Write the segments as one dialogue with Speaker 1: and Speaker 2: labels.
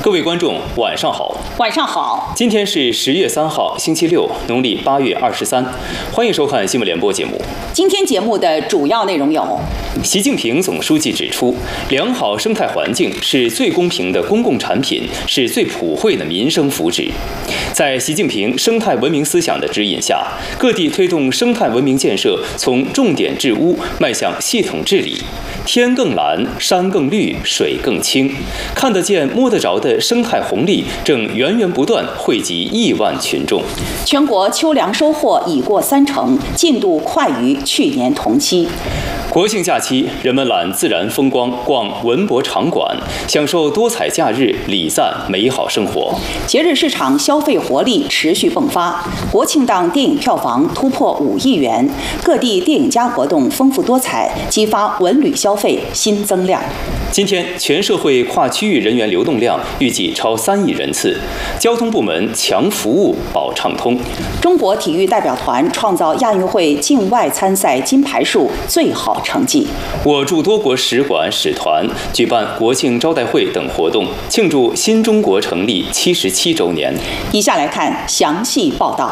Speaker 1: 各位观众，晚上好。
Speaker 2: 晚上好。
Speaker 1: 今天是10月3号，星期六，农历8月23。欢迎收看新闻联播节目。
Speaker 2: 今天节目的主要内容有：
Speaker 1: 习近平总书记指出，良好生态环境是最公平的公共产品，是最普惠的民生福祉。在习近平生态文明思想的指引下，各地推动生态文明建设从重点治污迈向系统治理。天更蓝，山更绿，水更清，看得见摸得着的生态红利正源源不断惠及亿万群众。
Speaker 2: 全国秋粮收获已过30%，进度快于去年同期。
Speaker 1: 国庆假期，人们揽自然风光，逛文博场馆，享受多彩假日，礼赞美好生活。
Speaker 2: 节日市场消费活力持续迸发，国庆档电影票房突破5亿元，各地电影节活动丰富多彩，激发文旅消费新增量。
Speaker 1: 今天，全社会跨区域人员流动量预计超3亿人次，交通部门强服务保畅通。
Speaker 2: 中国体育代表团创造亚运会境外参赛金牌数最好成绩。
Speaker 1: 我驻多国使馆使团举办国庆招待会等活动，庆祝新中国成立77周年。
Speaker 2: 以下来看详细报道。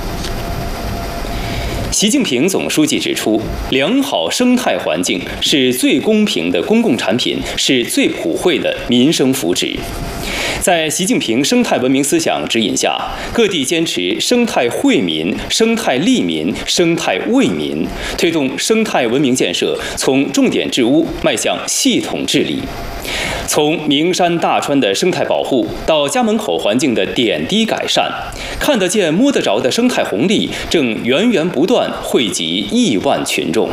Speaker 1: 习近平总书记指出，良好生态环境是最公平的公共产品，是最普惠的民生福祉。在习近平生态文明思想指引下，各地坚持生态惠民、生态利民、生态为民，推动生态文明建设从重点治污迈向系统治理。从名山大川的生态保护到家门口环境的点滴改善，看得见摸得着的生态红利正源源不断惠及亿万群众。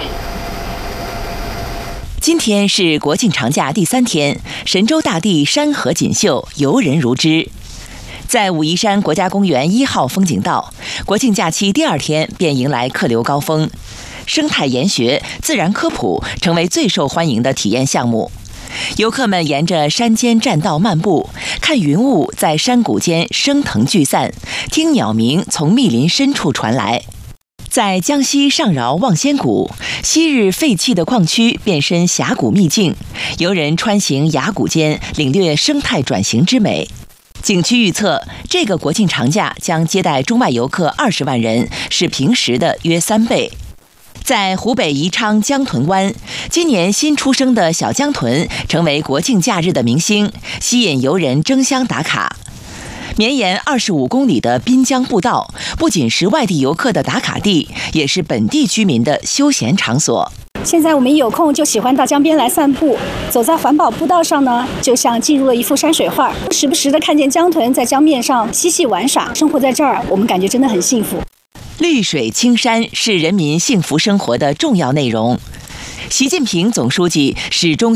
Speaker 3: 今天是国庆长假第3天，神州大地山河锦绣，游人如织。在武夷山国家公园1号风景道，国庆假期第2天便迎来客流高峰，生态研学、自然科普成为最受欢迎的体验项目。游客们沿着山间栈道漫步，看云雾在山谷间升腾聚散，听鸟鸣从密林深处传来。在江西上饶望仙谷，昔日废弃的矿区变身峡谷秘境，游人穿行崖谷间，领略生态转型之美。景区预测，这个国庆长假将接待中外游客20万人，是平时的约3倍。在湖北宜昌江豚湾，今年新出生的小江豚成为国庆假日的明星，吸引游人争相打卡。绵延25公里的滨江步道，不仅是外地游客的打卡地，也是本地居民的休闲场所。
Speaker 4: 现在我们一有空就喜欢到江边来散步，走在环保步道上呢，就像进入了一幅山水画，时不时的看见江豚在江面上嬉戏玩耍。生活在这儿，我们感觉真的很幸福。
Speaker 3: 绿水青山是人民幸福生活的重要内容。习近平总书记始终